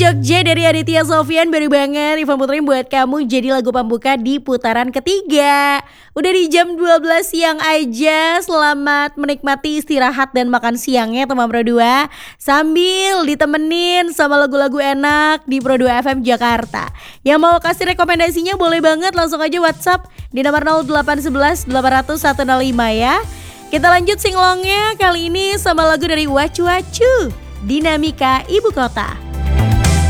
Jogja dari Aditya Sofyan baru banget Ivan puterin buat kamu jadi lagu pembuka di putaran ketiga. Udah di jam 12 siang aja, selamat menikmati istirahat dan makan siangnya teman Pro 2 sambil ditemenin sama lagu-lagu enak di Pro 2 FM Jakarta. Yang mau kasih rekomendasinya boleh banget langsung aja WhatsApp di nomor 0811 800 105 ya. Kita lanjut singlongnya kali ini sama lagu dari Wacu Wacu, Dinamika Ibu Kota.